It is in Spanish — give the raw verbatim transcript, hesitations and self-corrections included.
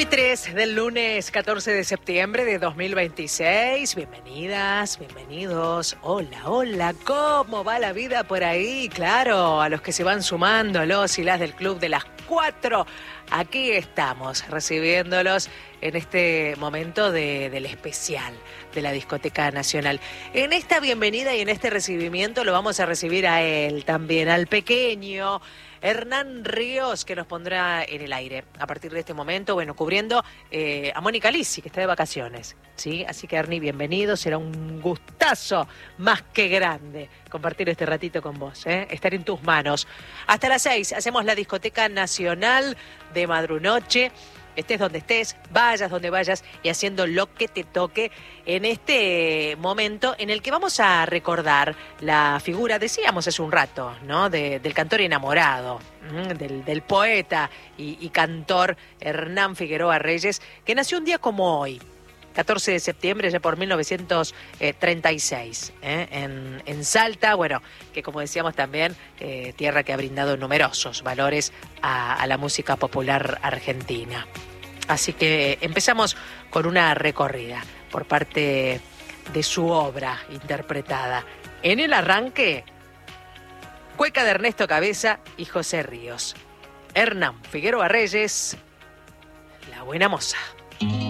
veintitrés del lunes catorce de septiembre de dos mil veintiséis. Bienvenidas, bienvenidos. Hola, hola, ¿cómo va la vida por ahí? Claro, a los que se van sumando, los y las del Club de las Cuatro. Aquí estamos recibiéndolos en este momento de, del especial de la Discoteca Nacional. En esta bienvenida y en este recibimiento lo vamos a recibir a él también, al pequeño Hernán Ríos, que nos pondrá en el aire a partir de este momento, bueno, cubriendo eh, a Mónica Lisi, que está de vacaciones, ¿sí? Así que, Ernie, bienvenido, será un gustazo más que grande compartir este ratito con vos, ¿eh? Estar en tus manos. Hasta las seis hacemos la Discoteca Nacional de Madrunoche. Estés donde estés, vayas donde vayas y haciendo lo que te toque en este momento en el que vamos a recordar la figura, decíamos hace un rato, ¿no? De, del cantor enamorado, del, del poeta y, y cantor Hernán Figueroa Reyes, que nació un día como hoy, catorce de septiembre, ya por mil novecientos treinta y seis, ¿eh? en, en Salta, bueno, que como decíamos también, eh, tierra que ha brindado numerosos valores a, a la música popular argentina. Así que empezamos con una recorrida por parte de su obra interpretada. En el arranque, cueca de Ernesto Cabeza y José Ríos. Hernán Figueroa Reyes, La Buena Moza.